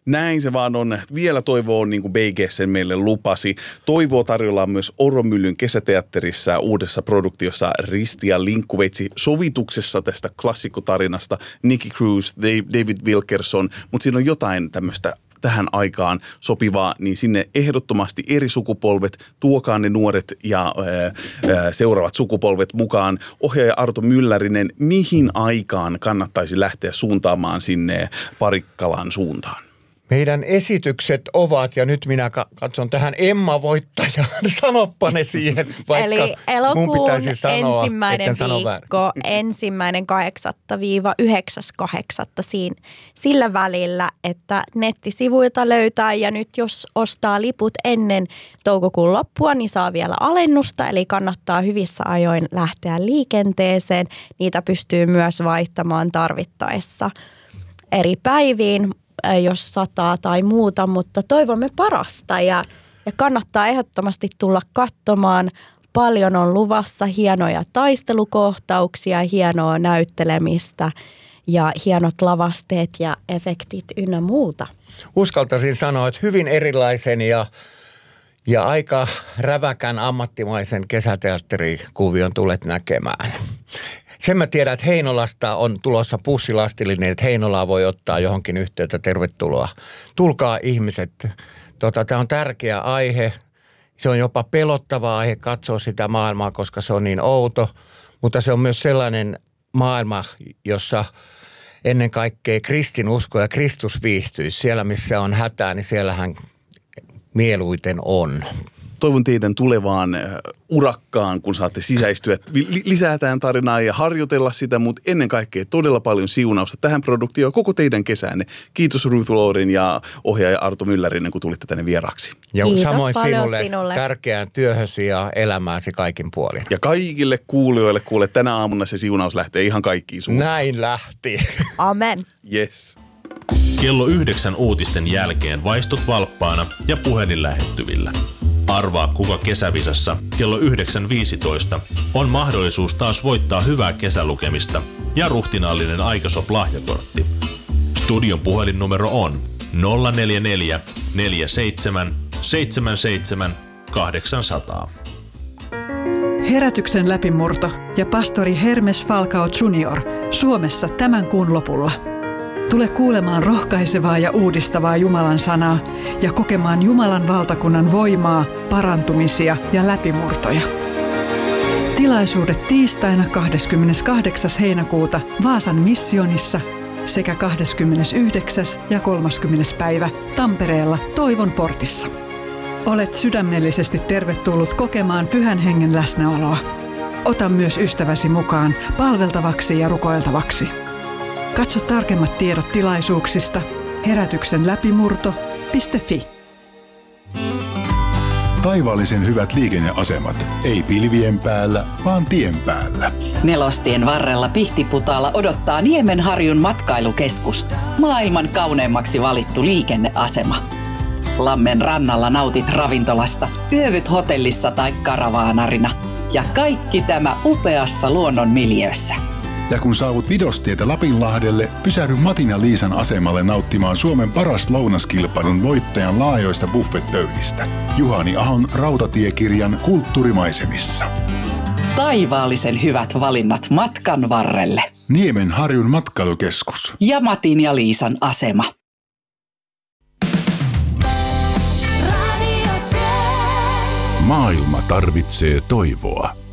Näin se vaan on. Vielä toivoa on, niin kuin BG sen meille lupasi. Toivoa tarjolla on myös Oromyllyn kesäteatterissa uudessa produktiossa Risti ja Linkkuveitsi sovituksessa tästä klassikkotarinasta. Nicky Cruz, David Wilkerson, mutta siinä on jotain tämmöistä tähän aikaan sopivaa, niin sinne ehdottomasti eri sukupolvet, tuokaa ne nuoret ja seuraavat sukupolvet mukaan. Ohjaaja Arto Myllärinen, mihin aikaan kannattaisi lähteä suuntaamaan sinne Parikkalan suuntaan? Meidän esitykset ovat, ja nyt minä katson tähän Emma-voittajaan, sanoppa ne siihen, vaikka eli elokuun mun pitäisi sanoa, ensimmäinen viikko, 1.8.–9.8. Sillä välillä, että nettisivuilta löytää, ja nyt jos ostaa liput ennen toukokuun loppua, niin saa vielä alennusta, eli kannattaa hyvissä ajoin lähteä liikenteeseen. Niitä pystyy myös vaihtamaan tarvittaessa eri päiviin, jos sataa tai muuta, mutta toivomme parasta ja kannattaa ehdottomasti tulla katsomaan. Paljon on luvassa, hienoja taistelukohtauksia, hienoa näyttelemistä ja hienot lavasteet ja efektit ynnä muuta. Uskaltaisin sanoa, että hyvin erilaisen ja aika räväkän ammattimaisen kesäteatterikuvion tulet näkemään. Sen mä tiedän, että Heinolasta on tulossa bussilastillinen, että Heinolaa voi ottaa johonkin yhteyttä. Tervetuloa. Tulkaa ihmiset. Tämä on tärkeä aihe. Se on jopa pelottava aihe katsoa sitä maailmaa, koska se on niin outo. Mutta se on myös sellainen maailma, jossa ennen kaikkea kristinusko ja Kristus viihtyisi. Siellä, missä on hätää, niin siellähän mieluiten on. Toivon teidän tulevaan urakkaan, kun saatte sisäistyä lisää tämän tarinaa ja harjoitella sitä, mutta ennen kaikkea todella paljon siunausta tähän produktioon koko teidän kesänne. Kiitos Ruth Loren ja ohjaaja Arto Myllärinen, kun tulitte tänne vieraaksi. Ja samoin sinulle tärkeään työhösi ja elämääsi kaikin puolin. Ja kaikille kuulijoille, kuule, tänä aamuna se siunaus lähtee ihan kaikkiin suuntaan. Näin lähti. Amen. Yes. Kello 9 uutisten jälkeen vaistut valppaana ja puhelin lähettyvillä. Arvaa, kuka kesävisassa kello 9.15 on mahdollisuus taas voittaa hyvää kesälukemista ja ruhtinaallinen Aikasop-lahjakortti. Studion puhelinnumero on 044 47 77 800. Herätyksen läpimurto ja pastori Hermes Falcao Jr. Suomessa tämän kuun lopulla. Tule kuulemaan rohkaisevaa ja uudistavaa Jumalan sanaa ja kokemaan Jumalan valtakunnan voimaa, parantumisia ja läpimurtoja. Tilaisuudet tiistaina 28. heinäkuuta Vaasan missionissa sekä 29. ja 30. päivä Tampereella Toivon portissa. Olet sydämellisesti tervetullut kokemaan Pyhän Hengen läsnäoloa. Ota myös ystäväsi mukaan palveltavaksi ja rukoiltavaksi. Katso tarkemmat tiedot tilaisuuksista herätyksenläpimurto.fi. Taivaallisen hyvät liikenneasemat. Ei pilvien päällä, vaan tien päällä. Nelostien varrella Pihtiputaalla odottaa Niemenharjun matkailukeskus. Maailman kauneimmaksi valittu liikenneasema. Lammen rannalla nautit ravintolasta, yövyt hotellissa tai karavaanarina. Ja kaikki tämä upeassa luonnon miljöössä. Ja kun saavut Vidostietä Lapinlahdelle, pysähdy Matin ja Liisan asemalle nauttimaan Suomen paras lounaskilpailun voittajan laajoista buffetpöydistä. Juhani Ahon rautatiekirjan Kulttuurimaisemissa. Taivaallisen hyvät valinnat matkan varrelle. Niemenharjun matkailukeskus. Ja Matin ja Liisan asema. Maailma tarvitsee toivoa.